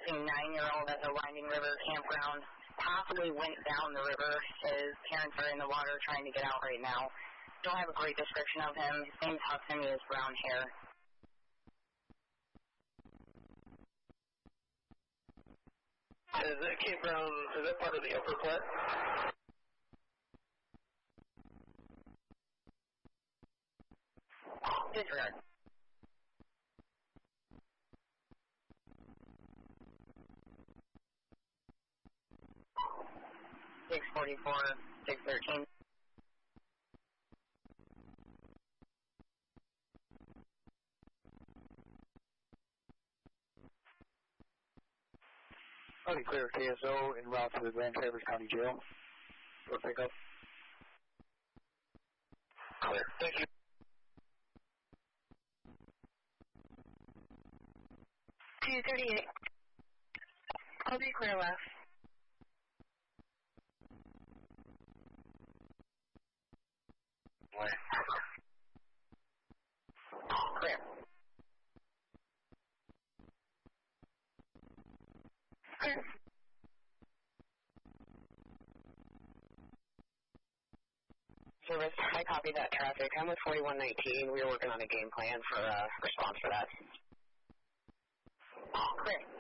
missing 9-year-old at the Winding River campground. Possibly went down the river. His parents are in the water trying to get out right now. Don't have a great description of him. His name's Hudson. He has brown hair. Is that campground, is that part of the upper Platte? Disregard. .644, 613. Okay, clear KSO en route to the Grand Traverse County Jail for pickup. Clear, thank you. 238. I'll be clear left. Clear. Clear. Clear. Service, I copy that traffic. I'm with 4119. We are working on a game plan for response for that. Clear.